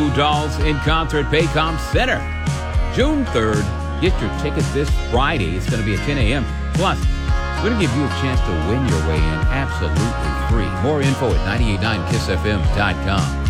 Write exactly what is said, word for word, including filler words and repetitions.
Goo Dolls in concert, Paycom Center, June third. Get your ticket this Friday. It's going to be at ten a.m. Plus, we're going to give you a chance to win your way in absolutely free. More info at nine eight nine kiss f m dot com.